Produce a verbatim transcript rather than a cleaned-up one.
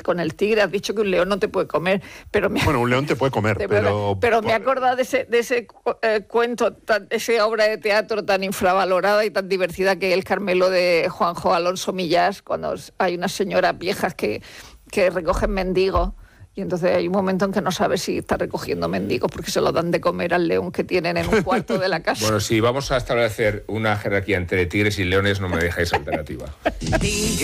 con el tigre, has dicho que un león no te puede comer, pero me, bueno, un león te puede comer, te pero... Pero me he acordado de ese, de ese eh, cuento, tan, esa obra de teatro tan infravalorada y tan divertida que es El Carmelo de Juanjo Alonso Millás, cuando hay unas señoras viejas que, que recogen mendigos. Y entonces hay un momento en que no sabes si está recogiendo mendigos porque se lo dan de comer al león que tienen en un cuarto de la casa. Bueno, si vamos a establecer una jerarquía entre tigres y leones, no me dejáis alternativa.